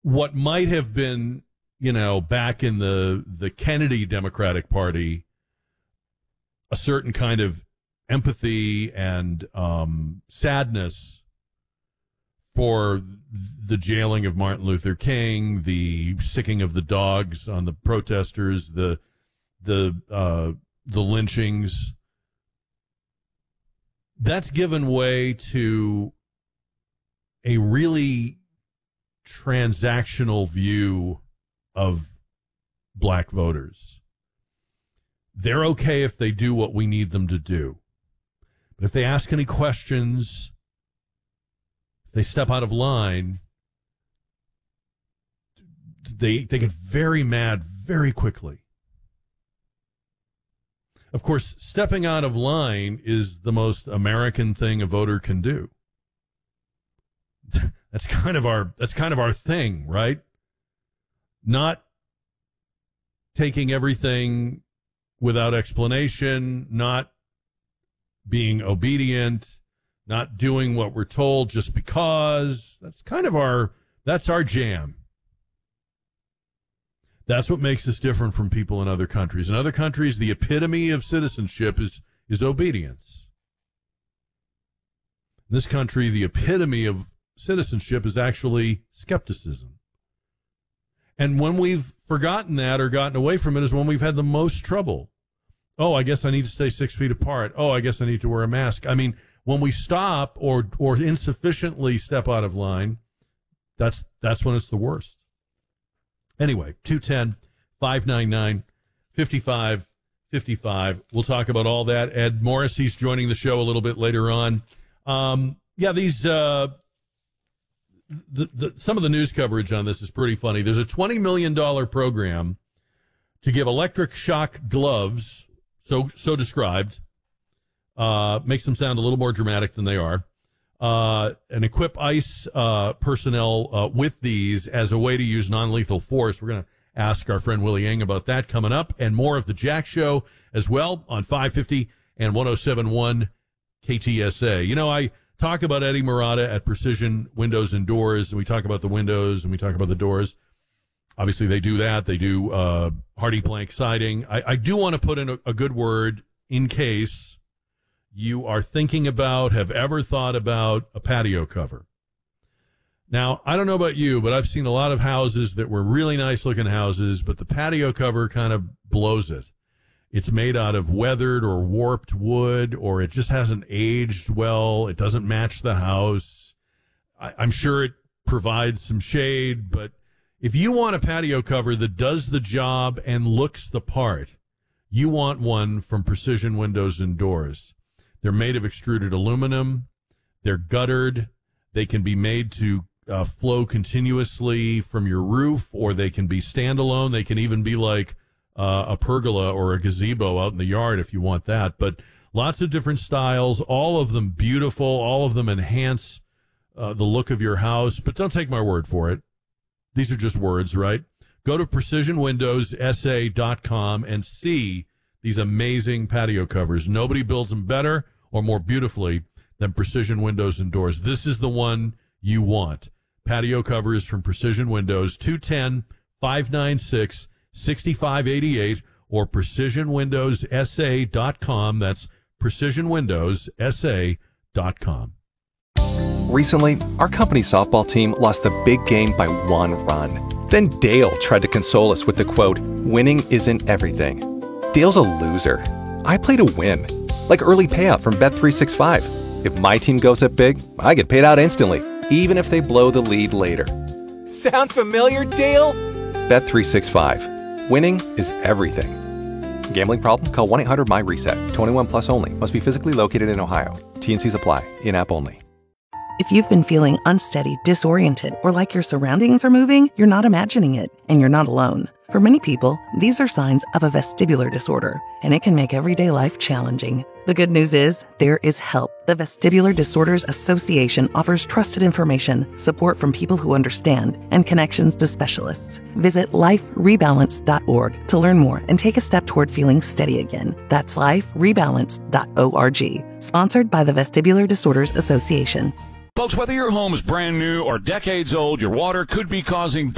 what might have been, back in the Kennedy Democratic Party, a certain kind of empathy and sadness for the jailing of Martin Luther King, the sicking of the dogs on the protesters, the lynchings. That's given way to a really transactional view of black voters. They're okay if they do what we need them to do. But if they ask any questions, if they step out of line, they get very mad very quickly. Of course, stepping out of line is the most American thing a voter can do. That's kind of our thing, right? Not taking everything without explanation, not being obedient, not doing what we're told just because. That's our jam. That's what makes us different from people in other countries. In other countries, the epitome of citizenship is obedience. In this country, the epitome of citizenship is actually skepticism. And when we've forgotten that or gotten away from it is when we've had the most trouble. Oh, I guess I need to stay 6 feet apart. Oh, I guess I need to wear a mask. I mean, when we stop or insufficiently step out of line, that's when it's the worst. Anyway, 210-599-5555. We'll talk about all that. Ed Morrissey's joining the show a little bit later on. These some of the news coverage on this is pretty funny. There's a $20 million program to give electric shock gloves, so described, makes them sound a little more dramatic than they are, and equip ICE personnel with these as a way to use non-lethal force. We're going to ask our friend Willie Ng about that coming up, and more of the Jack Show as well on 550 and 107.1 KTSA. I talk about Eddie Marotta at Precision Windows and Doors, and we talk about the windows and we talk about the doors. Obviously, they do that. They do hardy plank siding. I do want to put in a good word in case you are thinking about, have ever thought about a patio cover. Now, I don't know about you, but I've seen a lot of houses that were really nice-looking houses, but the patio cover kind of blows it. It's made out of weathered or warped wood, or it just hasn't aged well. It doesn't match the house. I'm sure it provides some shade, but if you want a patio cover that does the job and looks the part, you want one from Precision Windows and Doors. They're made of extruded aluminum. They're guttered. They can be made to flow continuously from your roof, or they can be standalone. They can even be like a pergola or a gazebo out in the yard if you want that. But lots of different styles, all of them beautiful, all of them enhance the look of your house. But don't take my word for it. These are just words, right? Go to PrecisionWindowsSA.com and see these amazing patio covers. Nobody builds them better or more beautifully than Precision Windows and Doors. This is the one you want. Patio covers from Precision Windows, 210-596-6588 or PrecisionWindowsSA.com. That's PrecisionWindowsSA.com. Recently, our company softball team lost the big game by 1 run. Then Dale tried to console us with the quote, "Winning isn't everything." Dale's a loser. I play to win. Like early payout from Bet365. If my team goes up big, I get paid out instantly, even if they blow the lead later. Sound familiar, Dale? Bet365. Winning is everything. Gambling problem? Call 1-800-MY-RESET. 21 plus only. Must be physically located in Ohio. T&Cs apply. In-app only. If you've been feeling unsteady, disoriented, or like your surroundings are moving, you're not imagining it, and you're not alone. For many people, these are signs of a vestibular disorder, and it can make everyday life challenging. The good news is, there is help. The Vestibular Disorders Association offers trusted information, support from people who understand, and connections to specialists. Visit liferebalance.org to learn more and take a step toward feeling steady again. That's liferebalance.org. Sponsored by the Vestibular Disorders Association. Folks, whether your home is brand new or decades old, your water could be causing